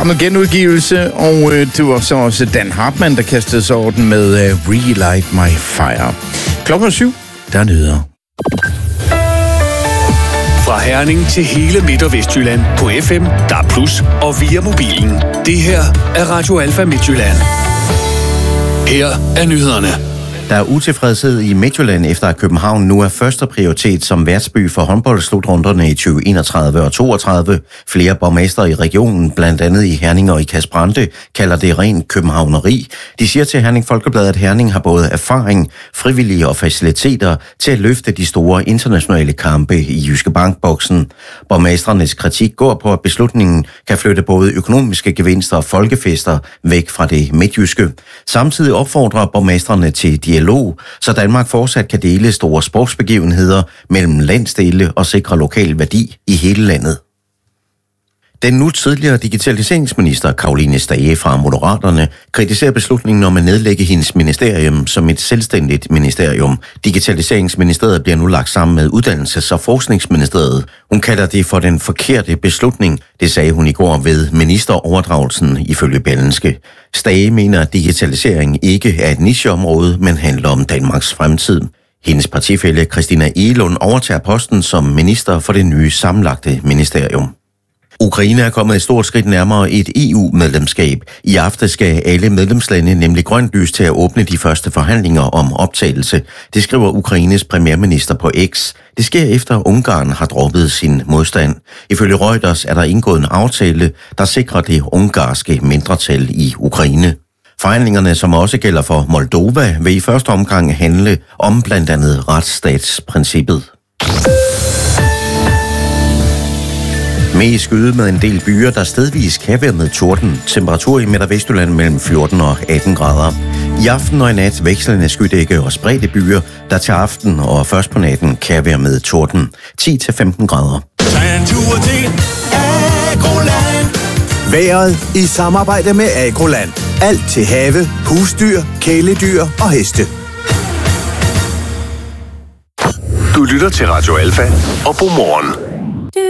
gammel genudgivelse, og det var så også Dan Hartmann, der kastede sig over den med Relight My Fire. 7:00, der er nyheder. Fra Herning til hele Midt- og Vestjylland på FM, DAB+, og via mobilen. Det her er Radio Alfa Midtjylland. Her er nyhederne. Der er utilfredshed i Midtjylland efter at København nu er første prioritet som værtsby for håndboldslutrunderne i 2031 og 32. Flere borgmestre i regionen, blandt andet i Herning og i Kasbrande, kalder det ren københavneri. De siger til Herning Folkeblad, at Herning har både erfaring, frivillige og faciliteter til at løfte de store internationale kampe i Jyske Bank-boksen. Borgmestrenes kritik går på, at beslutningen kan flytte både økonomiske gevinster og folkefester væk fra det midtjyske. Samtidig opfordrer borgmestrene til dialog, så Danmark fortsat kan dele store sportsbegivenheder mellem landsdele og sikre lokal værdi i hele landet. Den nu tidligere digitaliseringsminister Caroline Stage fra Moderaterne kritiserer beslutningen om at nedlægge hendes ministerium som et selvstændigt ministerium. Digitaliseringsministeriet bliver nu lagt sammen med Uddannelses- og Forskningsministeriet. Hun kalder det for den forkerte beslutning. Det sagde hun i går ved ministeroverdragelsen ifølge Berlingske. Stage mener, at digitalisering ikke er et nicheområde, men handler om Danmarks fremtid. Hendes partifælle Christina Egelund overtager posten som minister for det nye sammenlagte ministerium. Ukraine er kommet et stort skridt nærmere et EU-medlemskab. I aften skal alle medlemslande nemlig grønt lys til at åbne de første forhandlinger om optagelse. Det skriver Ukraines premierminister på X. Det sker efter Ungarn har droppet sin modstand. Ifølge Reuters er der indgået en aftale, der sikrer det ungarske mindretal i Ukraine. Forhandlingerne, som også gælder for Moldova, vil i første omgang handle om blandt andet retsstatsprincippet. Med skyde med en del byer, der stedvis kan være med torden. Temperatur i Midt- og Vestjylland mellem 14 og 18 grader. I aften og i nat vekslende skydække og spredte byer, der til aften og først på natten kan være med torden. 10-15 grader. Vejret i samarbejde med Agroland. Alt til have, husdyr, kæledyr og heste. Du lytter til Radio Alfa og Godmorgen.